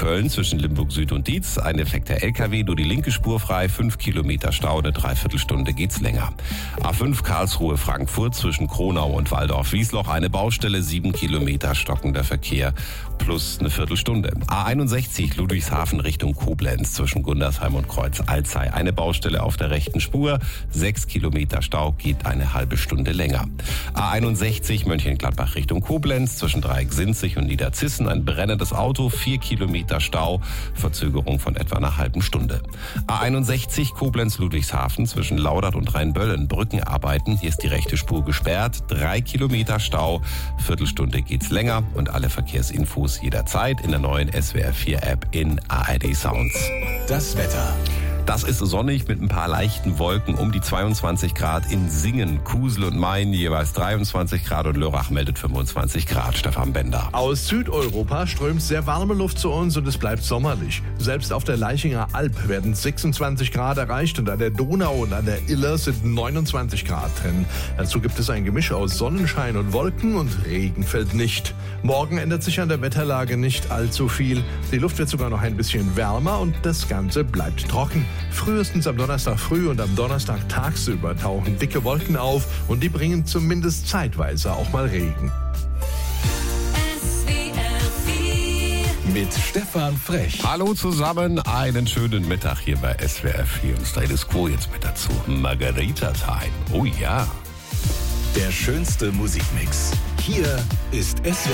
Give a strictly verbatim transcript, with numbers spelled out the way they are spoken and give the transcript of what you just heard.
Köln zwischen Limburg Süd und Dietz. Ein defekter L K W, nur die linke Spur frei. fünf Kilometer Stau, eine Dreiviertelstunde geht's länger. A fünf Karlsruhe-Frankfurt zwischen Kronau und Waldorf-Wiesloch. Eine Baustelle, sieben Kilometer stockender Verkehr plus eine Viertelstunde. A einundsechzig Ludwigshafen Richtung Koblenz zwischen Gundersheim und Kreuz-Alzey. Eine Baustelle auf der rechten Spur. sechs Kilometer Stau, geht eine halbe Stunde länger. A einundsechzig Mönchengladbach Richtung Koblenz zwischen Dreieck-Sinzig und Niederzissen. Ein brennendes Auto, vier Kilometer Stau, Verzögerung von etwa einer halben Stunde. A einundsechzig Koblenz-Ludwigshafen zwischen Laudert und Rheinböllen. Brückenarbeiten, hier ist die rechte Spur gesperrt. drei Kilometer Stau, Viertelstunde geht's länger und alle Verkehrsinfos jederzeit in der neuen S W R vier App in A R D Sounds. Das Wetter. Das ist sonnig mit ein paar leichten Wolken, um die zweiundzwanzig Grad in Singen, Kusel und Main jeweils dreiundzwanzig Grad und Lörrach meldet fünfundzwanzig Grad. Stefan Bender. Aus Südeuropa strömt sehr warme Luft zu uns und es bleibt sommerlich. Selbst auf der Leichinger Alb werden sechsundzwanzig Grad erreicht und an der Donau und an der Iller sind neunundzwanzig Grad drin. Dazu gibt es ein Gemisch aus Sonnenschein und Wolken und Regen fällt nicht. Morgen ändert sich an der Wetterlage nicht allzu viel. Die Luft wird sogar noch ein bisschen wärmer und das Ganze bleibt trocken. Frühestens am Donnerstag früh und am Donnerstag tagsüber tauchen dicke Wolken auf und die bringen zumindest zeitweise auch mal Regen. Mit Stefan Frech. Hallo zusammen, einen schönen Mittag hier bei S W R vier und Status Quo jetzt mit dazu. Margarita Time, oh ja. Der schönste Musikmix. Hier ist S W R